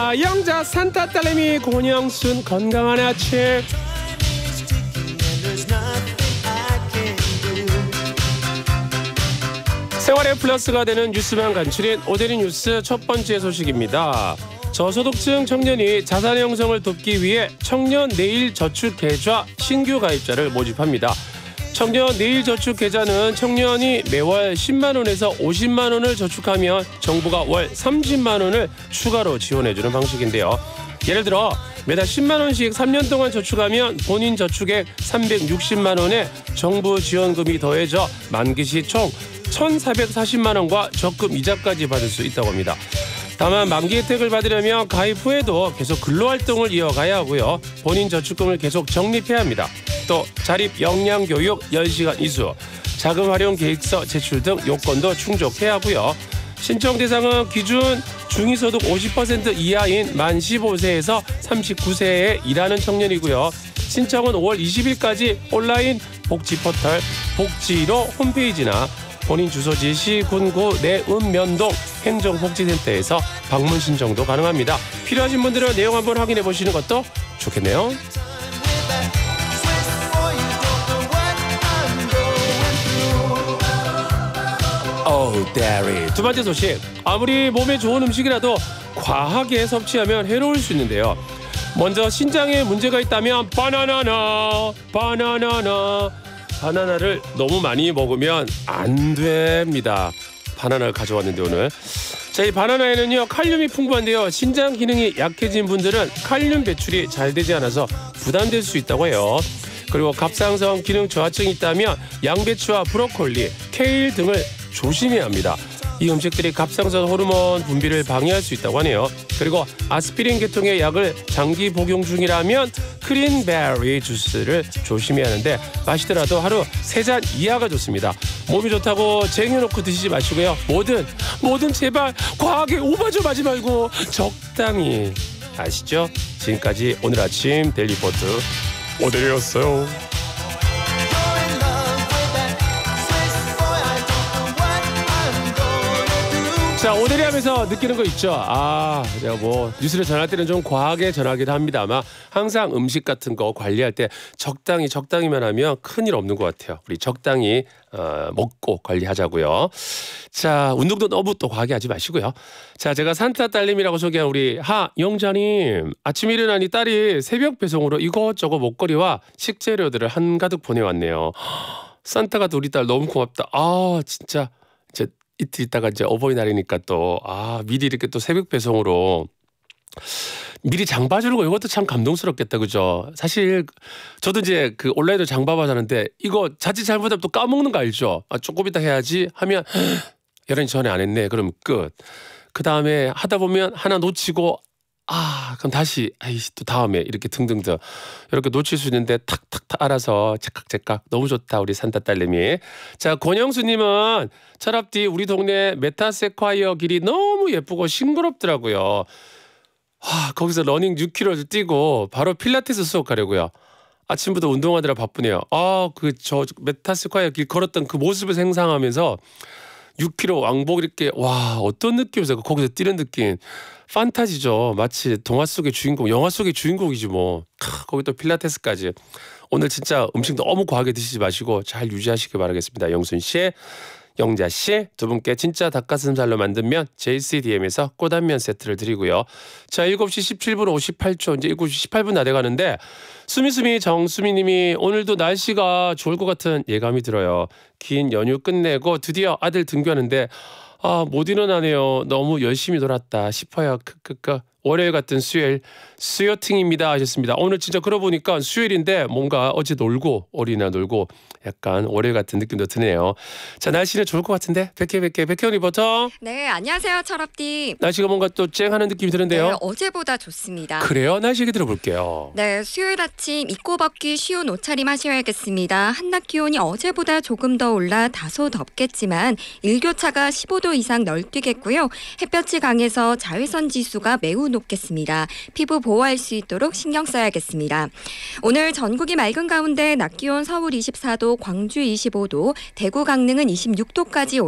영자 산타 딸내미 권영순 건강한 아침. 생활의 플러스가 되는 뉴스만 간추린 오데리 뉴스 첫 번째 소식입니다. 저소득층 청년이 자산 형성을 돕기 위해 청년 내일 저축 계좌 신규 가입자를 모집합니다. 청년 내일 저축 계좌는 청년이 매월 10만 원에서 50만 원을 저축하면 정부가 월 30만 원을 추가로 지원해주는 방식인데요. 예를 들어 매달 10만 원씩 3년 동안 저축하면 본인 저축액 360만 원에 정부 지원금이 더해져 만기 시 총 1,440만 원과 적금 이자까지 받을 수 있다고 합니다. 다만 만기 혜택을 받으려면 가입 후에도 계속 근로활동을 이어가야 하고요. 본인 저축금을 계속 적립해야 합니다. 또 자립 역량교육 10시간 이수, 자금 활용 계획서 제출 등 요건도 충족해야 하고요. 신청 대상은 기준 중위소득 50% 이하인 만 15세에서 39세에 일하는 청년이고요. 신청은 5월 20일까지 온라인 복지 포털 복지로 홈페이지나 본인 주소지 시, 군, 구, 내, 면동 행정복지센터에서 방문 신청도 가능합니다. 필요하신 분들은 내용 한번 확인해 보시는 것도 좋겠네요. 대리. 두 번째 소식. 아무리 몸에 좋은 음식이라도 과하게 섭취하면 해로울 수 있는데요. 먼저 신장에 문제가 있다면 바나나를 너무 많이 먹으면 안 됩니다. 바나나를 가져왔는데 오늘. 자, 이 바나나에는요 칼륨이 풍부한데요. 신장 기능이 약해진 분들은 칼륨 배출이 잘 되지 않아서 부담될 수 있다고 해요. 그리고 갑상선 기능 저하증이 있다면 양배추와 브로콜리, 케일 등을 조심해야 합니다. 이 음식들이 갑상선 호르몬 분비를 방해할 수 있다고 하네요. 그리고 아스피린 계통의 약을 장기 복용 중이라면 크린베리 주스를 조심해야 하는데 마시더라도 하루 3잔 이하가 좋습니다. 몸이 좋다고 쟁여놓고 드시지 마시고요. 뭐든 제발 과하게 오버 좀 하지 말고 적당히. 아시죠? 지금까지 오늘 아침 데일리 리포트 오데리였어요. 자, 오데리 하면서 느끼는 거 있죠. 제가 뭐 뉴스를 전할 때는 좀 과하게 전하기도 합니다만 항상 음식 같은 거 관리할 때 적당히만 하면 큰일 없는 것 같아요. 우리 적당히 먹고 관리하자고요. 자, 운동도 너무 또 과하게 하지 마시고요. 자, 제가 산타 딸님이라고 소개한 우리 하영자님. 아침에 일어나니 딸이 새벽 배송으로 이것저것 먹거리와 식재료들을 한가득 보내왔네요. 산타가 또 우리 딸 너무 고맙다. 진짜 이틀 있다가 이제 어버이날이니까 또 미리 이렇게 또 새벽 배송으로 미리 장 봐주는 거 이것도 참 감동스럽겠다, 그죠? 사실 저도 이제 그 온라인으로 장 봐봐서 하는데 이거 자칫 잘못하면 또 까먹는 거 알죠? 조금 이따 해야지 하면 11시 전에 안 했네. 그럼 끝. 그 다음에 하다 보면 하나 놓치고 그럼 다시 또 다음에 이렇게 등등등 이렇게 놓칠 수 있는데 탁탁탁 알아서 제깍제깍 너무 좋다 우리 산타 딸내미. 자, 권영수님은 철앞뒤 우리 동네 메타세콰이어 길이 너무 예쁘고 싱그럽더라고요. 거기서 러닝 6km를 뛰고 바로 필라테스 수업 가려고요. 아침부터 운동하느라 바쁘네요. 저 메타세콰이어 길 걸었던 그 모습을 생상하면서 6km 왕복 이렇게 어떤 느낌이세요? 거기서 뛰는 느낌. 판타지죠. 마치 동화 속의 주인공, 영화 속의 주인공이지 뭐. 거기 또 필라테스까지. 오늘 진짜 음식 너무 과하게 드시지 마시고 잘 유지하시길 바라겠습니다. 영순 씨, 영자 씨 두 분께 진짜 닭가슴살로 만든 면 JCDM에서 꼬단면 세트를 드리고요. 자, 7시 17분 58초 이제 7시 18분 다 돼가는데 수미수미 정수미님이 오늘도 날씨가 좋을 것 같은 예감이 들어요. 긴 연휴 끝내고 드디어 아들 등교하는데 못 일어나네요. 너무 열심히 놀았다 싶어요. 월요일 같은 수요일 수요팅입니다 하셨습니다. 오늘 진짜 그러고 보니까 수요일인데 뭔가 어제 놀고 어린이날 놀고 약간 월요일 같은 느낌도 드네요. 자, 날씨는 좋을 것 같은데 백혜원 리포터. 네, 안녕하세요 철업디. 날씨가 뭔가 또 쨍하는 느낌이 드는데요. 네, 어제보다 좋습니다. 그래요? 날씨 얘기 들어볼게요. 네, 수요일 아침 입고 벗기 쉬운 옷차림 하셔야겠습니다. 한낮 기온이 어제보다 조금 더 올라 다소 덥겠지만 일교차가 15도 이상 널뛰겠고요. 햇볕이 강해서 자외선 지수가 매우 높겠습니다. 피부 보호할 수 있도록 신경 써야겠습니다. 오늘 전국이 맑은 가운데 낮 기온 서울 24도, 광주 25도, 대구 강릉은 26도까지